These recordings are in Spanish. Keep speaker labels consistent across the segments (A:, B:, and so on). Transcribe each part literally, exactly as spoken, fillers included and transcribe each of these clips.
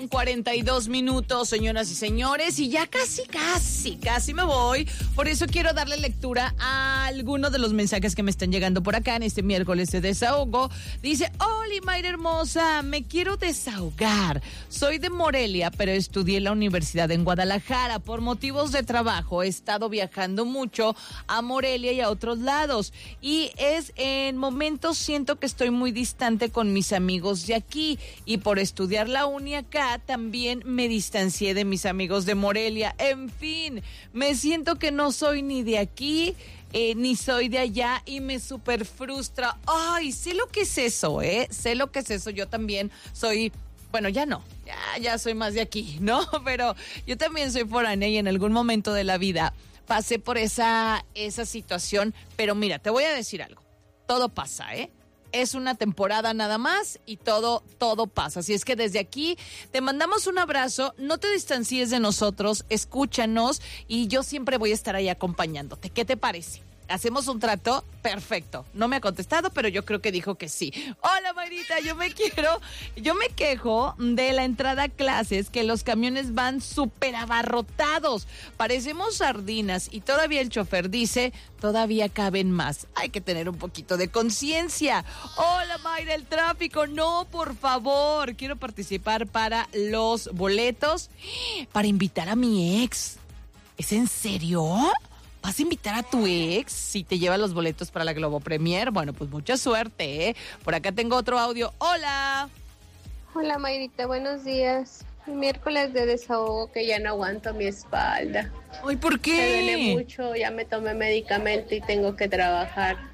A: con cuarenta y dos minutos, señoras y señores, y ya casi, casi, casi me voy. Por eso quiero darle lectura a algunos de los mensajes que me están llegando por acá en este miércoles de desahogo. Dice, hola, Mayra hermosa, me quiero desahogar. Soy de Morelia, pero estudié en la universidad en Guadalajara. Por motivos de trabajo he estado viajando mucho a Morelia y a otros lados. Y es en momentos siento que estoy muy distante con mis amigos de aquí. Y por estudiar la uni acá, también me distancié de mis amigos de Morelia. En fin, me siento que no soy ni de aquí, eh, ni soy de allá y me súper frustra. Ay, sé lo que es eso, ¿eh? Sé lo que es eso. Yo también soy, bueno, ya no, ya, ya soy más de aquí, ¿no? Pero yo también soy foránea y en algún momento de la vida pasé por esa, esa situación. Pero mira, te voy a decir algo. Todo pasa, ¿eh? Es una temporada nada más y todo, todo pasa. Así es que desde aquí te mandamos un abrazo, no te distancies de nosotros, escúchanos y yo siempre voy a estar ahí acompañándote. ¿Qué te parece? ¿Hacemos un trato? Perfecto. No me ha contestado, pero yo creo que dijo que sí. Hola, Mayrita, yo me quiero, yo me quejo de la entrada a clases, que los camiones van súper abarrotados. Parecemos sardinas y todavía el chofer dice, todavía caben más. Hay que tener un poquito de conciencia. Hola, Mayra, el tráfico. No, por favor. Quiero participar para los boletos para invitar a mi ex. ¿Es en serio? ¿Vas a invitar a tu ex si te lleva los boletos para la Globo Premier? Bueno, pues mucha suerte, ¿eh? Por acá tengo otro audio. ¡Hola!
B: Hola, Mayrita, buenos días. Mi miércoles de desahogo que ya no aguanto mi espalda.
A: Ay, ¿por qué?
B: Me duele mucho, ya me tomé medicamento y tengo que trabajar.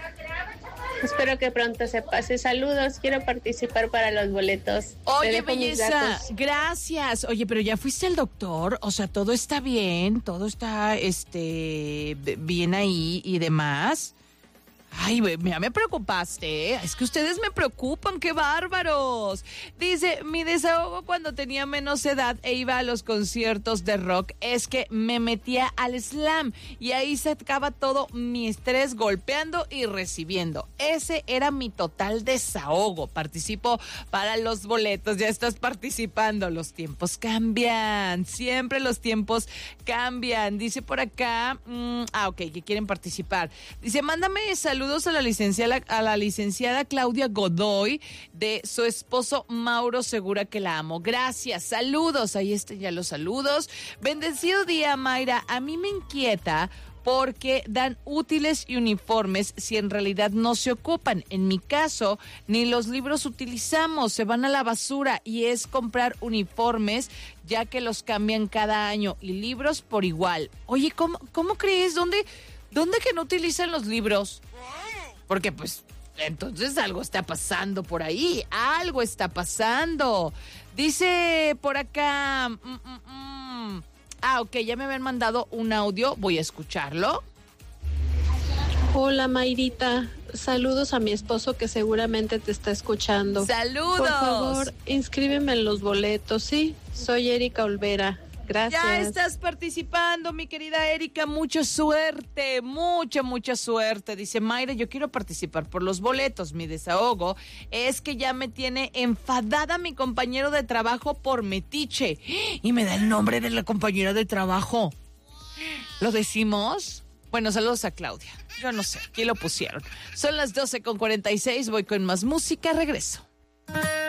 B: Espero que pronto se pase. Saludos, quiero participar para los boletos.
A: Oye, belleza, gracias. Oye, pero ya fuiste al doctor, o sea, todo está bien, todo está, este, bien ahí y demás. Ay, ya me preocupaste, ¿eh? Es que ustedes me preocupan, qué bárbaros. Dice, mi desahogo cuando tenía menos edad e iba a los conciertos de rock es que me metía al slam y ahí se acaba todo mi estrés golpeando y recibiendo. Ese era mi total desahogo. Participo para los boletos, ya estás participando. Los tiempos cambian, siempre los tiempos cambian. Dice por acá, mmm, ah, ok, que quieren participar. Dice, mándame saludos Saludos a la licenciada a la licenciada Claudia Godoy de su esposo Mauro Segura, que la amo. Gracias, saludos, ahí están ya los saludos. Bendecido día, Mayra. A mí me inquieta porque dan útiles y uniformes si en realidad no se ocupan. En mi caso, ni los libros utilizamos, se van a la basura y es comprar uniformes ya que los cambian cada año y libros por igual. Oye, ¿cómo, cómo crees? ¿Dónde, dónde que no utilizan los libros? Porque pues entonces algo está pasando por ahí, algo está pasando. Dice por acá, mm, mm, mm. ah, ok, ya me habían mandado un audio, voy a escucharlo.
C: Hola, Mayrita, saludos a mi esposo que seguramente te está escuchando.
A: ¡Saludos!
C: Por favor, inscríbeme en los boletos, ¿sí? Soy Erika Olvera. Gracias.
A: Ya estás participando, mi querida Erika. Mucha suerte, mucha, mucha suerte. Dice Mayra, yo quiero participar por los boletos. Mi desahogo es que ya me tiene enfadada mi compañero de trabajo por metiche. Y me da el nombre de la compañera de trabajo. ¿Lo decimos? Bueno, saludos a Claudia. Yo no sé, aquí lo pusieron. Son las doce con cuarenta y seis, voy con más música, regreso.